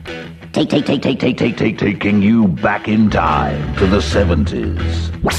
Taking you back in time to the 70s.